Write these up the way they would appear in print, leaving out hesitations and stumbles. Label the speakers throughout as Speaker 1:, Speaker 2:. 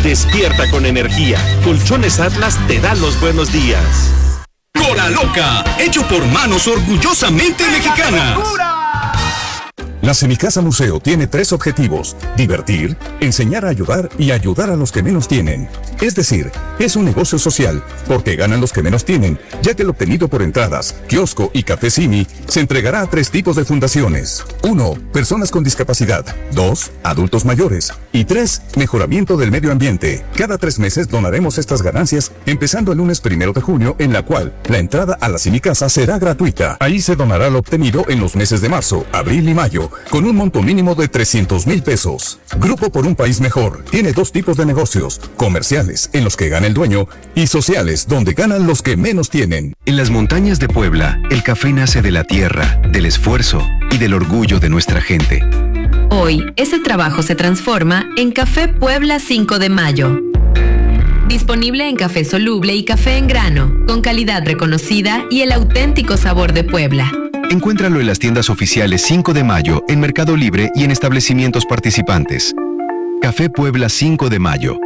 Speaker 1: Despierta con energía. Colchones Atlas te da los buenos días.
Speaker 2: Cola Loca, hecho por manos orgullosamente mexicanas.
Speaker 3: La Semicasa Museo tiene 3 objetivos: divertir, enseñar a ayudar y ayudar a los que menos tienen. Es decir, es un negocio social, porque ganan los que menos tienen, ya que lo obtenido por entradas, kiosco y café Simi se entregará a 3 tipos de fundaciones. 1. Personas con discapacidad. 2. Adultos mayores. Y 3. Mejoramiento del medio ambiente. Cada 3 meses donaremos estas ganancias, empezando el lunes 1 de junio, en la cual la entrada a la Semicasa será gratuita. Ahí se donará lo obtenido en los meses de marzo, abril y mayo, con un monto mínimo de 300,000 pesos. Grupo por un País Mejor tiene 2 tipos de negocios: comerciales, en los que gana el dueño, y sociales, donde ganan los que menos tienen.
Speaker 4: En las montañas de Puebla, el café nace de la tierra, del esfuerzo y del orgullo de nuestra gente.
Speaker 5: Hoy, ese trabajo se transforma en Café Puebla 5 de Mayo. Disponible en café soluble y café en grano, con calidad reconocida y el auténtico sabor de Puebla.
Speaker 4: Encuéntralo en las tiendas oficiales 5 de Mayo, en Mercado Libre y en establecimientos participantes. Café Puebla 5 de Mayo.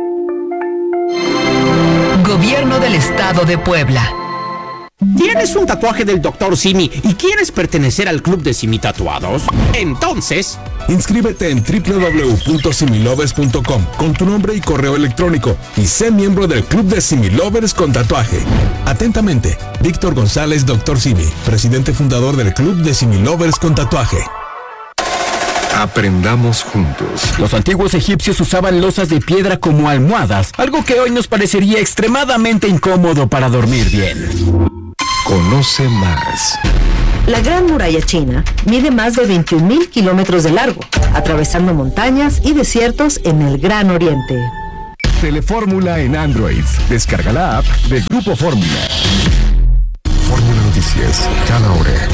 Speaker 6: Gobierno del Estado de Puebla.
Speaker 7: ¿Tienes un tatuaje del Dr. Simi y quieres pertenecer al club de Simi Tatuados? Entonces,
Speaker 8: inscríbete en www.similovers.com con tu nombre y correo electrónico y sé miembro del club de Simi Lovers con tatuaje. Atentamente, Víctor González, Dr. Simi, presidente fundador del club de Simi Lovers con tatuaje.
Speaker 9: Aprendamos juntos.
Speaker 7: Los antiguos egipcios usaban losas de piedra como almohadas, algo que hoy nos parecería extremadamente incómodo para dormir bien.
Speaker 9: Conoce más.
Speaker 10: La Gran Muralla China mide más de 21,000 kilómetros de largo, atravesando montañas y desiertos en el Gran Oriente.
Speaker 3: Telefórmula en Android. Descarga la app de Grupo Fórmula.
Speaker 9: Fórmula Noticias, cada hora.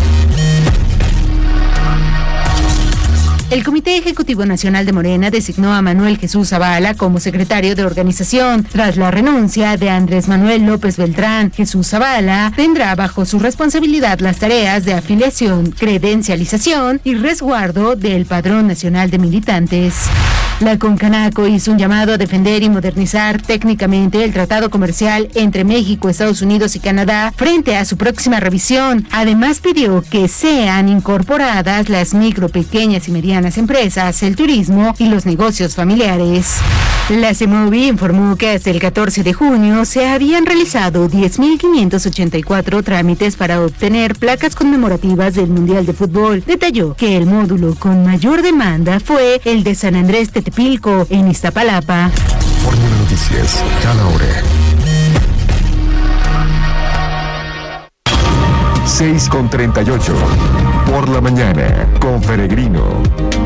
Speaker 11: El Comité Ejecutivo Nacional de Morena designó a Manuel Jesús Zavala como secretario de organización. Tras la renuncia de Andrés Manuel López Beltrán, Jesús Zavala tendrá bajo su responsabilidad las tareas de afiliación, credencialización y resguardo del Padrón Nacional de Militantes. La Concanaco hizo un llamado a defender y modernizar técnicamente el tratado comercial entre México, Estados Unidos y Canadá frente a su próxima revisión. Además, pidió que sean incorporadas las micro, pequeñas y medianas empresas, el turismo y los negocios familiares. La CEMOVI informó que hasta el 14 de junio se habían realizado 10,584 trámites para obtener placas conmemorativas del Mundial de Fútbol. Detalló que el módulo con mayor demanda fue el de San Andrés Tetepilco, en Iztapalapa.
Speaker 9: Fórmula Noticias, cada hora.
Speaker 3: 6:38. Por la mañana, con Peregrino.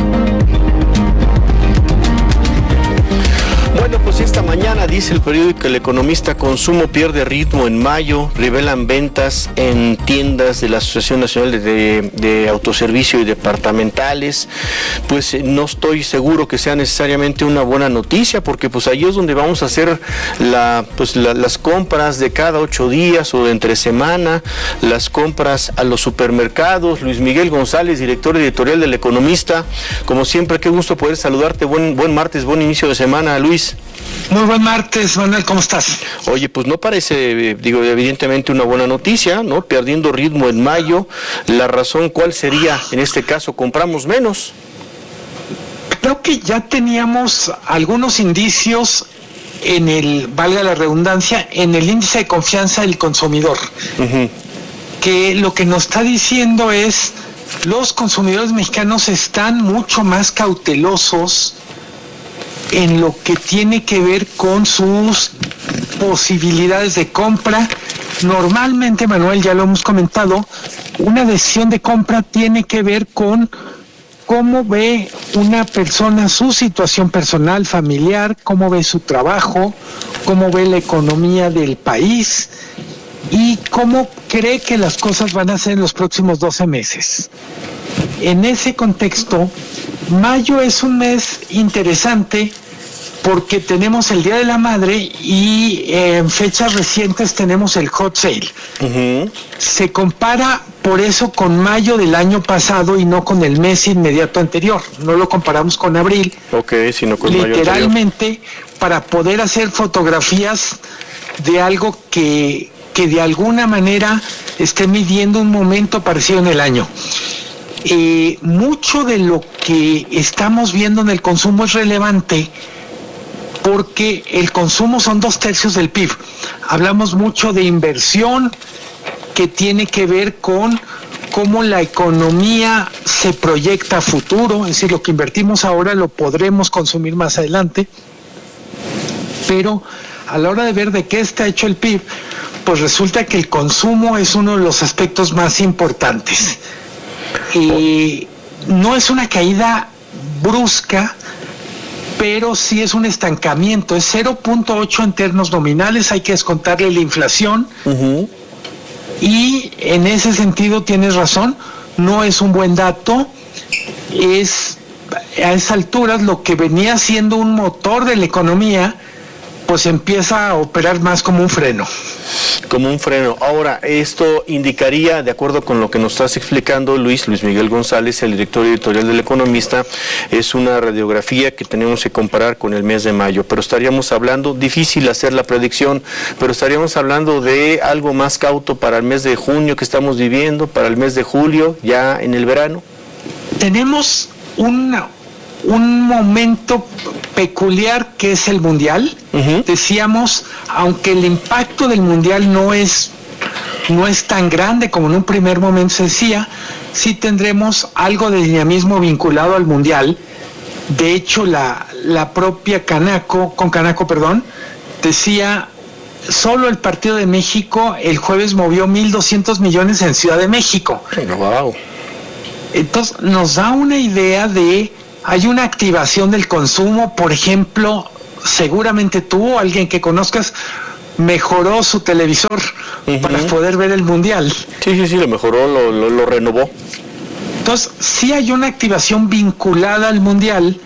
Speaker 12: Bueno, pues esta mañana dice el periódico El Economista: consumo pierde ritmo en mayo, revelan ventas en tiendas de la Asociación Nacional de Autoservicio y Departamentales. Pues no estoy seguro que sea necesariamente una buena noticia, porque pues ahí es donde vamos a hacer las compras de cada 8 días o de entre semana, las compras a los supermercados. Luis Miguel González, director editorial del Economista, como siempre, qué gusto poder saludarte. Buen martes, buen inicio de semana, Luis.
Speaker 13: Muy buen martes, Manuel, ¿cómo estás?
Speaker 12: Oye, pues no parece, evidentemente una buena noticia, ¿no? Perdiendo ritmo en mayo. La razón, ¿cuál sería en este caso? ¿Compramos menos?
Speaker 13: Creo que ya teníamos algunos indicios en valga la redundancia, en el índice de confianza del consumidor. Uh-huh. Que lo que nos está diciendo es, los consumidores mexicanos están mucho más cautelosos en lo que tiene que ver con sus posibilidades de compra. Normalmente, Manuel, ya lo hemos comentado, una decisión de compra tiene que ver con cómo ve una persona su situación personal, familiar, cómo ve su trabajo, cómo ve la economía del país y cómo cree que las cosas van a ser en los próximos 12 meses. En ese contexto, mayo es un mes interesante porque tenemos el Día de la Madre y en fechas recientes tenemos el Hot Sale. Se compara por eso con mayo del año pasado y no con el mes inmediato anterior. No lo comparamos con abril.
Speaker 12: Sino con mayo anterior.
Speaker 13: Literalmente, para poder hacer fotografías de algo que de alguna manera esté midiendo un momento parecido en el año. Mucho de lo que estamos viendo en el consumo es relevante porque el consumo son 2/3 del PIB. Hablamos mucho de inversión que tiene que ver con cómo la economía se proyecta a futuro, es decir, lo que invertimos ahora lo podremos consumir más adelante, pero a la hora de ver de qué está hecho el PIB, pues resulta que el consumo es uno de los aspectos más importantes. No es una caída brusca, pero sí es un estancamiento, es 0.8 en términos nominales, hay que descontarle la inflación, y en ese sentido tienes razón, no es un buen dato, es a esas alturas lo que venía siendo un motor de la economía, pues empieza a operar más como un freno.
Speaker 12: Como un freno. Ahora, esto indicaría, de acuerdo con lo que nos estás explicando, Luis Miguel González, el director editorial del Economista, es una radiografía que tenemos que comparar con el mes de mayo, pero estaríamos hablando, difícil hacer la predicción, pero estaríamos hablando de algo más cauto para el mes de junio que estamos viviendo, para el mes de julio, ya en el verano.
Speaker 13: Tenemos un momento peculiar que es el Mundial. Decíamos, aunque el impacto del Mundial no es tan grande como en un primer momento se decía, sí tendremos algo de dinamismo vinculado al Mundial. De hecho, la propia Canaco, decía, solo el partido de México el jueves movió 1,200 millones en Ciudad de México.
Speaker 12: Wow.
Speaker 13: Entonces nos da una idea de, hay una activación del consumo. Por ejemplo, seguramente tú o alguien que conozcas mejoró su televisor para poder ver el Mundial.
Speaker 12: Sí, lo mejoró, lo renovó.
Speaker 13: Entonces, sí hay una activación vinculada al Mundial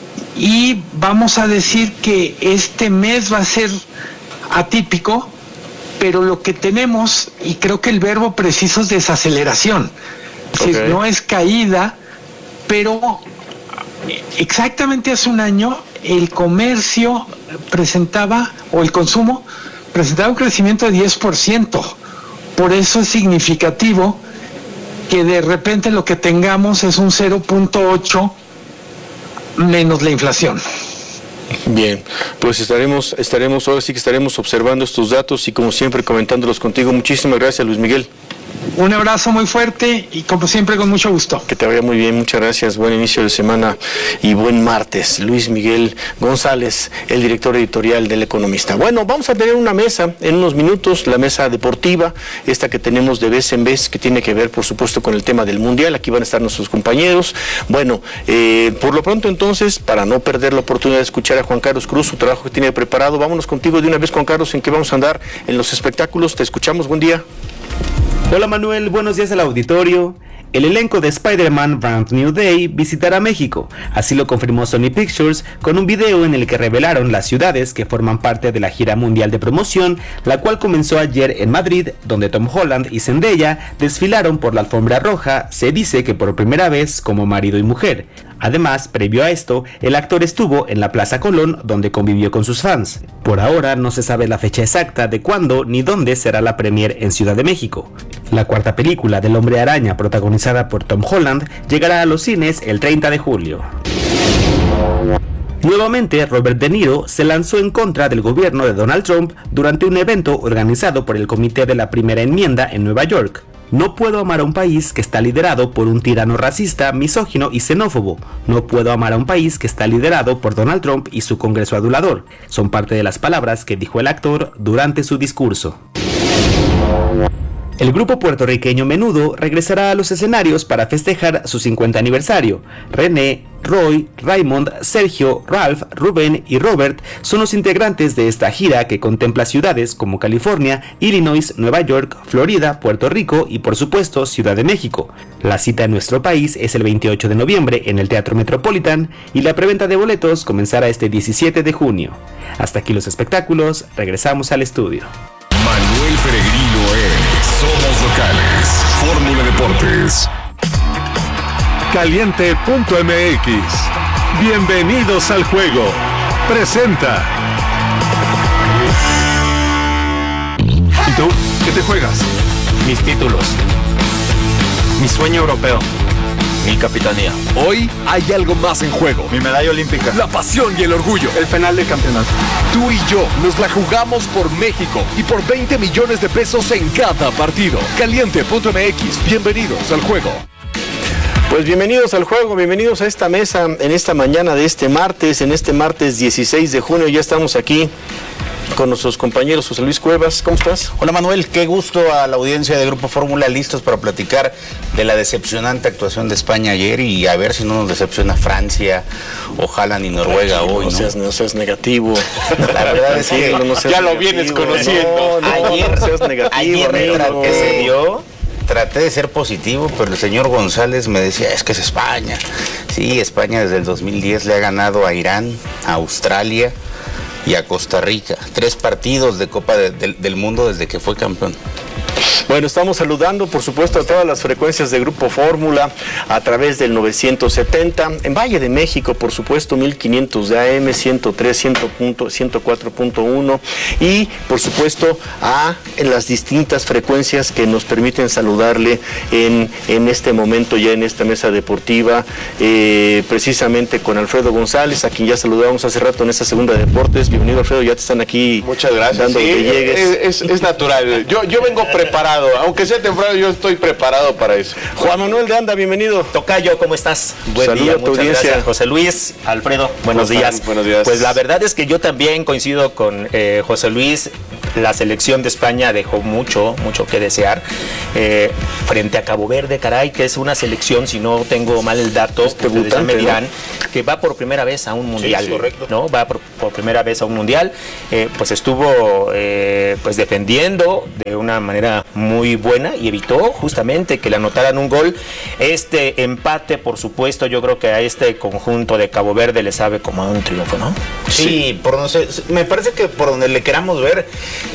Speaker 13: y vamos a decir que este mes va a ser atípico, pero lo que tenemos, y creo que el verbo preciso es desaceleración. Es decir, no es caída, pero exactamente hace un año el comercio presentaba, o el consumo presentaba un crecimiento de 10%. Por eso es significativo que de repente lo que tengamos es un 0.8 menos la inflación.
Speaker 12: Bien, pues estaremos ahora sí que estaremos observando estos datos y como siempre comentándolos contigo. Muchísimas gracias, Luis Miguel.
Speaker 13: Un abrazo muy fuerte y como siempre con mucho gusto.
Speaker 12: Que te vaya muy bien, muchas gracias, buen inicio de semana y buen martes. Luis Miguel González, el director editorial del Economista. Bueno, vamos a tener una mesa en unos minutos, la mesa deportiva, esta que tenemos de vez en vez, que tiene que ver por supuesto con el tema del Mundial. Aquí van a estar nuestros compañeros. Bueno, por lo pronto entonces, para no perder la oportunidad de escuchar a Juan Carlos Cruz, su trabajo que tiene preparado, vámonos contigo de una vez, Juan Carlos, en qué vamos a andar en los espectáculos. Te escuchamos, buen día.
Speaker 14: Hola Manuel, buenos días al auditorio. El elenco de Spider-Man Brand New Day visitará México, así lo confirmó Sony Pictures con un video en el que revelaron las ciudades que forman parte de la gira mundial de promoción, la cual comenzó ayer en Madrid, donde Tom Holland y Zendaya desfilaron por la alfombra roja, se dice que por primera vez como marido y mujer. Además, previo a esto, el actor estuvo en la Plaza Colón, donde convivió con sus fans. Por ahora no se sabe la fecha exacta de cuándo ni dónde será la premier en Ciudad de México. La cuarta película del Hombre Araña, protagonizada por Tom Holland, llegará a los cines el 30 de julio. Nuevamente, Robert De Niro se lanzó en contra del gobierno de Donald Trump durante un evento organizado por el Comité de la Primera Enmienda en Nueva York. No puedo amar a un país que está liderado por un tirano racista, misógino y xenófobo. No puedo amar a un país que está liderado por Donald Trump y su Congreso adulador. Son parte de las palabras que dijo el actor durante su discurso. El grupo puertorriqueño Menudo regresará a los escenarios para festejar su 50 aniversario. René, Roy, Raymond, Sergio, Ralph, Rubén y Robert son los integrantes de esta gira que contempla ciudades como California, Illinois, Nueva York, Florida, Puerto Rico y por supuesto Ciudad de México. La cita en nuestro país es el 28 de noviembre en el Teatro Metropolitan y la preventa de boletos comenzará este 17 de junio. Hasta aquí los espectáculos, regresamos al estudio.
Speaker 9: Manuel Peregrino es Somos Locales, Fórmula Deportes.
Speaker 1: Caliente.mx. Bienvenidos al juego. Presenta.
Speaker 15: ¿Y tú? ¿Qué te juegas?
Speaker 16: Mis títulos. Mi sueño europeo. Mi capitanía.
Speaker 15: Hoy hay algo más en juego.
Speaker 16: Mi medalla olímpica.
Speaker 15: La pasión y el orgullo.
Speaker 16: El penal de campeonato.
Speaker 15: Tú y yo nos la jugamos por México y por 20 millones de pesos en cada partido. Caliente.mx. Bienvenidos al juego.
Speaker 12: Pues bienvenidos al juego, bienvenidos a esta mesa en esta mañana de este martes, en este martes 16 de junio. Ya estamos aquí con nuestros compañeros. José Luis Cuevas, ¿cómo estás?
Speaker 17: Hola Manuel, qué gusto a la audiencia de Grupo Fórmula, listos para platicar de la decepcionante actuación de España ayer y a ver si no nos decepciona Francia o Haaland y Noruega hoy, ¿no?
Speaker 12: No seas negativo.
Speaker 17: La verdad es que
Speaker 12: no seas
Speaker 17: ya lo
Speaker 12: negativo,
Speaker 17: vienes conociendo. Traté de ser positivo, pero el señor González me decía, es que es España. Sí, España desde el 2010 le ha ganado a Irán, a Australia y a Costa Rica. 3 partidos de Copa del Mundo desde que fue campeón.
Speaker 12: Bueno, estamos saludando, por supuesto, a todas las frecuencias de Grupo Fórmula a través del 970, en Valle de México, por supuesto, 1500 de AM, 103, 104.1 y, por supuesto, en las distintas frecuencias que nos permiten saludarle en este momento, ya en esta mesa deportiva, precisamente con Alfredo González, a quien ya saludamos hace rato en esta segunda de deportes. Bienvenido, Alfredo, ya te están aquí.
Speaker 18: Muchas gracias.
Speaker 12: Dando
Speaker 18: sí,
Speaker 12: que llegues.
Speaker 18: Es natural. Yo vengo preparado, aunque sea temprano, yo estoy preparado para eso.
Speaker 12: Juan Manuel de Anda, bienvenido.
Speaker 19: Tocayo, ¿cómo estás?
Speaker 12: Buen día, muchas gracias.
Speaker 19: José Luis, Alfredo, buenos días.
Speaker 18: Buenos días.
Speaker 19: Pues la verdad es que yo también coincido con José Luis. La selección de España dejó mucho que desear frente a Cabo Verde, caray, que es una selección, si no tengo mal el dato, ustedes ya me dirán, ¿no? Que va por primera vez a un mundial,
Speaker 18: sí, correcto.
Speaker 19: ¿no? Va por primera vez a un mundial, pues estuvo pues defendiendo de una manera muy buena y evitó justamente que le anotaran un gol. Este empate, por supuesto, yo creo que a este conjunto de Cabo Verde le sabe como a un triunfo, ¿no?
Speaker 17: Sí, me parece que por donde le queramos ver,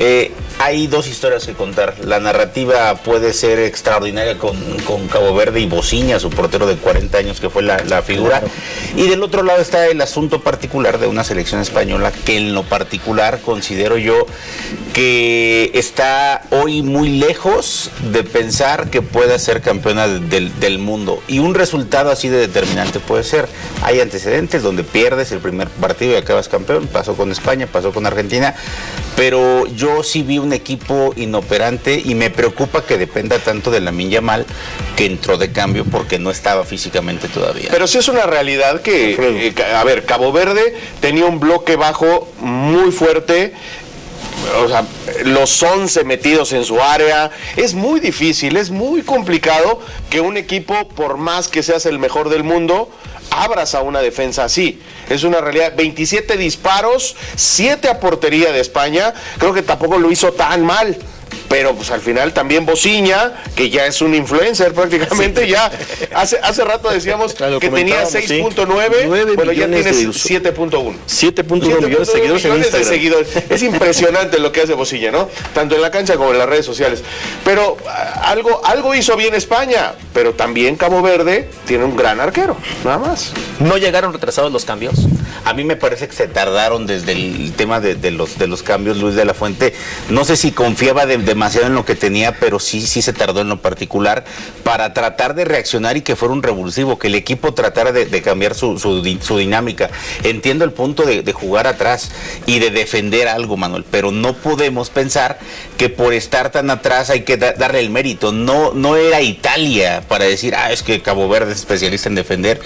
Speaker 17: hay 2 historias que contar. La narrativa puede ser extraordinaria con Cabo Verde y Bociña, su portero de 40 años que fue la figura. Claro. Y del otro lado está el asunto particular de una selección española que en lo particular considero yo que está hoy muy lejos de pensar que pueda ser campeona del mundo. Y un resultado así de determinante puede ser. Hay antecedentes donde pierdes el primer partido y acabas campeón. Pasó con España, pasó con Argentina. Pero yo sí vi un equipo inoperante y me preocupa que dependa tanto de Lamine Yamal, que entró de cambio porque no estaba físicamente todavía.
Speaker 18: Pero sí es una realidad que, Cabo Verde tenía un bloque bajo muy fuerte. O sea, los 11 metidos en su área, es muy difícil, es muy complicado que un equipo, por más que seas el mejor del mundo, abras a una defensa así. Es una realidad. 27 disparos, 7 a portería de España, creo que tampoco lo hizo tan mal. Pero pues al final también Bociña, que ya es un influencer prácticamente, sí. Ya hace rato decíamos que tenía 6.9, bueno, ya tienes 7.1.
Speaker 12: 7.1 millones de seguidores en Instagram.
Speaker 18: Es impresionante lo que hace Bociña, ¿no? Tanto en la cancha como en las redes sociales. Pero algo hizo bien España, pero también Cabo Verde tiene un gran arquero, nada más.
Speaker 19: ¿No llegaron retrasados los cambios?
Speaker 17: A mí me parece que se tardaron desde el tema de los cambios, Luis de la Fuente. No sé si confiaba demasiado en lo que tenía, pero sí se tardó en lo particular para tratar de reaccionar y que fuera un revulsivo, que el equipo tratara de cambiar su dinámica. Entiendo el punto de jugar atrás y de defender algo, Manuel, pero no podemos pensar que por estar tan atrás hay que darle el mérito. No era Italia para decir, es que Cabo Verde es especialista en defender.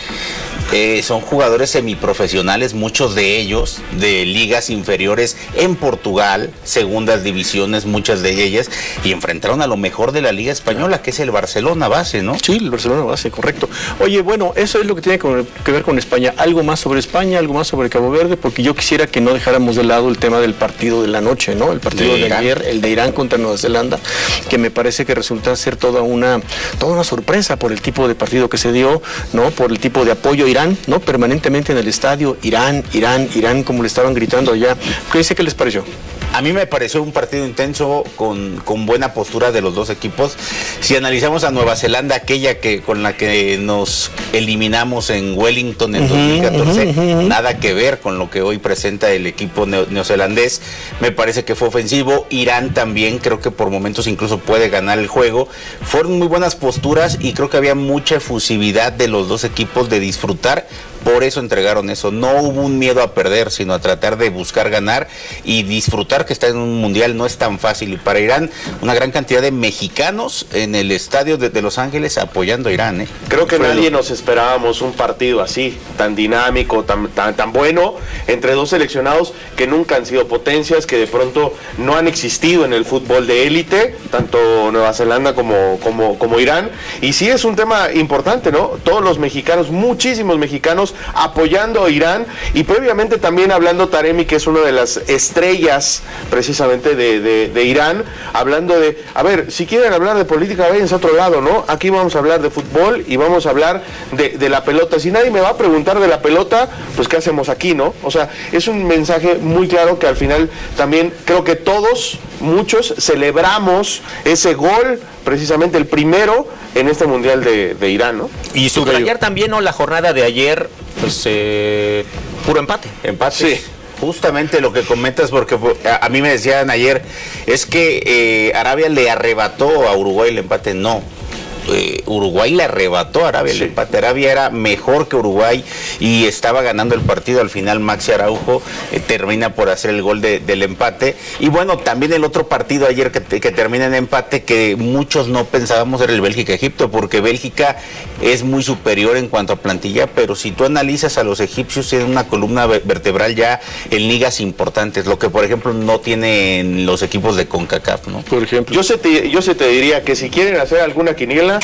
Speaker 17: Son jugadores semiprofesionales, muchos de ellos de ligas inferiores en Portugal, segundas divisiones, muchas de ellas, y enfrentaron a lo mejor de la Liga Española, que es el Barcelona base, ¿no?
Speaker 20: Sí, el Barcelona base, correcto. Oye, bueno, eso es lo que tiene que ver con España. Algo más sobre España, algo más sobre Cabo Verde, porque yo quisiera que no dejáramos de lado el tema del partido de la noche, ¿no? El partido de ayer, el de Irán contra Nueva Zelanda, que me parece que resulta ser toda una sorpresa por el tipo de partido que se dio, ¿no? Por el tipo de apoyo a Irán, ¿no? Permanentemente en el estadio, Irán, como le estaban gritando allá. ¿Qué les pareció?
Speaker 17: A mí me pareció un partido intenso con buena postura de los dos equipos. Si analizamos a Nueva Zelanda, aquella con la que nos eliminamos en Wellington en 2014, nada que ver con lo que hoy presenta el equipo neozelandés. Me parece que fue ofensivo. Irán también, creo que por momentos incluso puede ganar el juego. Fueron muy buenas posturas y creo que había mucha efusividad de los dos equipos de disfrutar. Por eso entregaron eso. No hubo un miedo a perder, sino a tratar de buscar ganar y disfrutar que está en un mundial no es tan fácil. Y para Irán, una gran cantidad de mexicanos en el estadio de Los Ángeles apoyando a Irán.
Speaker 18: Creo que nadie nos esperábamos un partido así, tan dinámico, tan bueno, entre dos seleccionados que nunca han sido potencias, que de pronto no han existido en el fútbol de élite, tanto Nueva Zelanda como Irán. Y sí es un tema importante, ¿no? Todos los mexicanos, muchísimos mexicanos apoyando a Irán, y previamente también hablando Taremi, que es una de las estrellas precisamente de Irán, hablando de, a ver, si quieren hablar de política, váyanse a otro lado, ¿no? Aquí vamos a hablar de fútbol y vamos a hablar de la pelota. Si nadie me va a preguntar de la pelota, pues ¿qué hacemos aquí, no? O sea, es un mensaje muy claro que al final también creo que muchos celebramos ese gol, precisamente el primero en este mundial de Irán, ¿no?
Speaker 19: Y subrayar también, ¿no? La jornada de ayer, pues puro empate.
Speaker 17: Sí. Justamente lo que comentas, porque a mí me decían ayer, es que Arabia le arrebató a Uruguay el empate. No. Uruguay le arrebató a Arabia el empate. Arabia era mejor que Uruguay y estaba ganando el partido. Al final Maxi Araujo termina por hacer el gol del empate. Y bueno, también el otro partido ayer que termina en empate, que muchos no pensábamos, era el Bélgica-Egipto, porque Bélgica es muy superior en cuanto a plantilla, pero si tú analizas a los egipcios, tienen una columna vertebral ya en ligas importantes, lo que por ejemplo no tienen los equipos de CONCACAF, ¿no?
Speaker 18: Por ejemplo, yo se te diría que si quieren hacer alguna quiniela,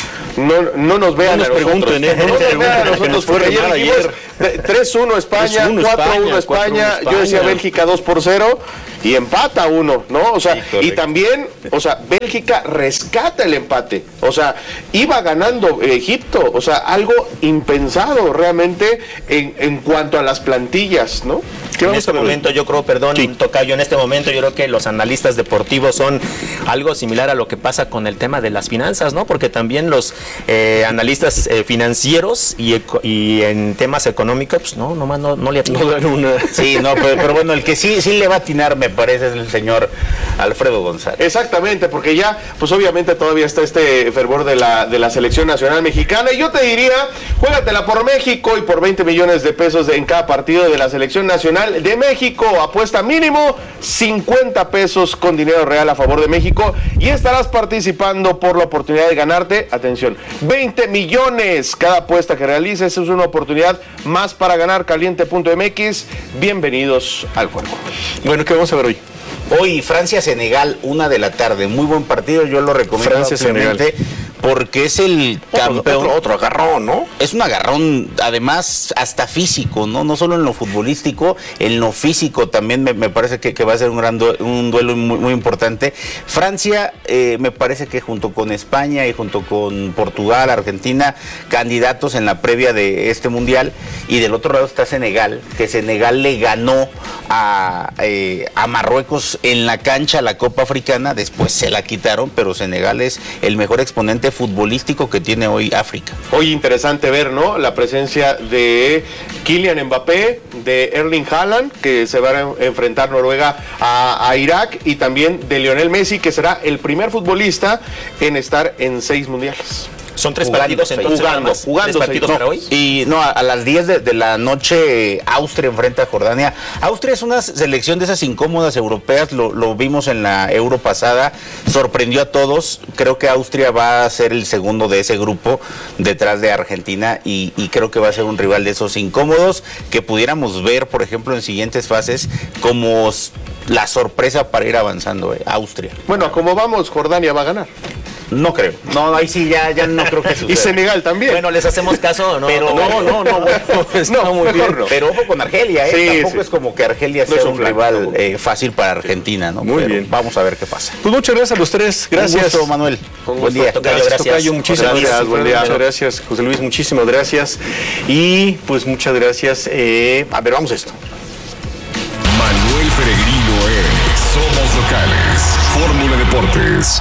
Speaker 18: no nos vean a nosotros. No nos vean a nosotros, porque ayer dijimos 3-1 España, 4-1 España, yo decía Bélgica 2-0 y empata 1, ¿no? O sea, sí, y también, o sea, Bélgica rescata el empate. O sea, iba ganando Egipto, o sea, algo impensado realmente en cuanto a las plantillas, ¿no?
Speaker 19: En este momento yo creo, Tocayo, en este momento yo creo que los analistas deportivos son algo similar a lo que pasa con el tema de las finanzas, ¿no? Porque también los analistas financieros y en temas económicos, pues no le atinan una.
Speaker 17: Sí, no, pero bueno, el que sí le va a atinar, me parece, es el señor Alfredo González.
Speaker 18: Exactamente, porque ya, pues obviamente todavía está este fervor de la selección nacional mexicana, y yo te diría, juégatela por México y por 20 millones de pesos en cada partido de la selección nacional de México. Apuesta mínimo 50 pesos con dinero real a favor de México y estarás participando por la oportunidad de ganarte, atención, 20 millones. Cada apuesta que realices es una oportunidad más para ganar. Caliente.mx, bienvenidos al juego.
Speaker 20: Bueno, ¿qué vamos a ver hoy?
Speaker 17: Hoy Francia-Senegal, 1 de la tarde, muy buen partido, yo lo recomiendo ampliamente, porque es el campeón.
Speaker 20: Otro agarrón, ¿no?
Speaker 17: Es un agarrón, además, hasta físico, ¿no? No solo en lo futbolístico, en lo físico también me parece que va a ser un duelo muy, muy importante. Francia, me parece que junto con España y junto con Portugal, Argentina, candidatos en la previa de este mundial. Y del otro lado está Senegal, que Senegal le ganó a Marruecos en la cancha la Copa Africana, después se la quitaron, pero Senegal es el mejor exponente futbolístico que tiene hoy África.
Speaker 18: Hoy interesante ver, ¿no? La presencia de Kylian Mbappé, de Erling Haaland, que se va a enfrentar Noruega a Irak, y también de Lionel Messi, que será el primer futbolista en estar en 6 mundiales.
Speaker 19: Son 3 partidos entonces.
Speaker 17: Jugando.
Speaker 19: 3 partidos para hoy.
Speaker 17: Y no, a las 10 de la noche Austria enfrenta a Jordania. Austria es una selección de esas incómodas europeas, lo vimos en la Euro pasada, sorprendió a todos. Creo que Austria va a ser el segundo de ese grupo detrás de Argentina y creo que va a ser un rival de esos incómodos que pudiéramos ver, por ejemplo, en siguientes fases como la sorpresa para ir avanzando, Austria.
Speaker 18: Bueno, como vamos, Jordania va a ganar.
Speaker 17: No creo. No, ahí sí ya no creo que suceda.
Speaker 18: Y Senegal también.
Speaker 19: Bueno, ¿les hacemos caso o no?
Speaker 17: Pero
Speaker 18: no,
Speaker 17: bueno, muy bien. No. Pero ojo con Argelia,
Speaker 18: Sí,
Speaker 17: tampoco es como que Argelia sea un rival fácil para Argentina, ¿no?
Speaker 20: Muy
Speaker 17: pero
Speaker 20: bien.
Speaker 17: Vamos a ver qué pasa.
Speaker 20: Pues muchas gracias a los tres. Gracias.
Speaker 17: Un gusto, Manuel.
Speaker 18: Buen día.
Speaker 20: Gracias, Tocayo. Muchísimas gracias.
Speaker 18: Buen día.
Speaker 20: Muchas gracias, José Luis. Muchísimas gracias. Y pues muchas gracias. A ver, vamos a esto.
Speaker 9: Manuel Peregrino es Somos Locales. Fórmula Deportes.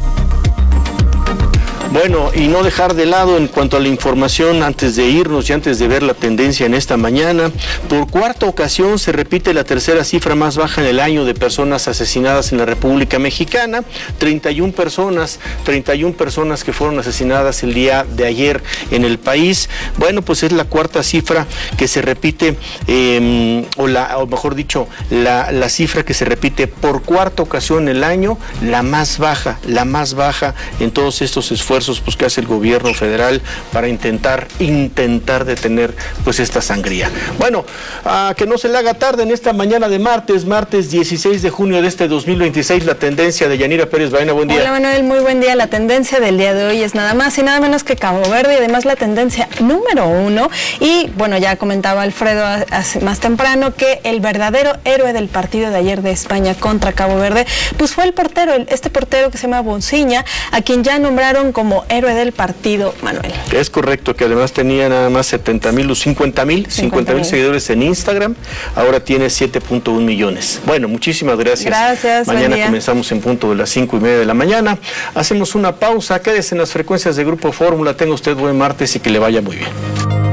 Speaker 20: Bueno, y no dejar de lado en cuanto a la información antes de irnos y antes de ver la tendencia en esta mañana. Por cuarta ocasión se repite la tercera cifra más baja en el año de personas asesinadas en la República Mexicana. 31 personas que fueron asesinadas el día de ayer en el país. Bueno, pues es la cuarta cifra que se repite, o mejor dicho, la cifra que se repite por cuarta ocasión en el año, la más baja en todos estos esfuerzos pues que hace el gobierno federal para intentar detener pues esta sangría. Bueno, que no se le haga tarde en esta mañana de martes 16 de junio de este 2026, la tendencia de Yanira Pérez Baena. Buen día.
Speaker 21: Hola Manuel, muy buen día. La tendencia del día de hoy es nada más y nada menos que Cabo Verde, y además la tendencia número 1. Y bueno, ya comentaba Alfredo más temprano que el verdadero héroe del partido de ayer de España contra Cabo Verde pues fue el portero, este portero que se llama Bonciña, a quien ya nombraron como héroe del partido, Manuel.
Speaker 20: Es correcto, que además tenía nada más 70,000 o 50,000 seguidores en Instagram, ahora tiene 7.1 millones. Bueno, muchísimas gracias.
Speaker 21: Gracias.
Speaker 20: Mañana comenzamos en punto de las 5:30 de la mañana. Hacemos una pausa, quédese en las frecuencias de Grupo Fórmula, tenga usted buen martes y que le vaya muy bien.